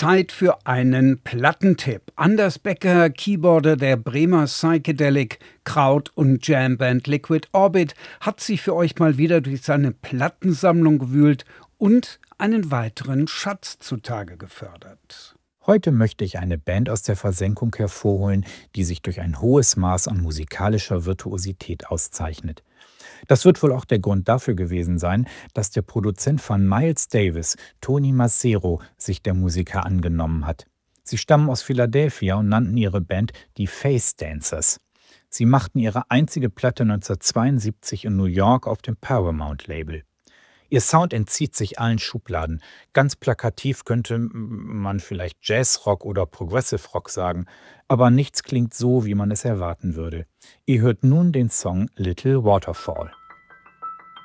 Zeit für einen Plattentipp. Anders Becker, Keyboarder der Bremer Psychedelic Kraut- und Jamband Liquid Orbit, hat sich für euch mal wieder durch seine Plattensammlung gewühlt und einen weiteren Schatz zutage gefördert. Heute möchte ich eine Band aus der Versenkung hervorholen, die sich durch ein hohes Maß an musikalischer Virtuosität auszeichnet. Das wird wohl auch der Grund dafür gewesen sein, dass der Produzent von Miles Davis, Tony Macero, sich der Musiker angenommen hat. Sie stammen aus Philadelphia und nannten ihre Band die Face Dancers. Sie machten ihre einzige Platte 1972 in New York auf dem Paramount-Label. Ihr Sound entzieht sich allen Schubladen. Ganz plakativ könnte man vielleicht Jazzrock oder Progressive Rock sagen, aber nichts klingt so, wie man es erwarten würde. Ihr hört nun den Song Little Waterfall.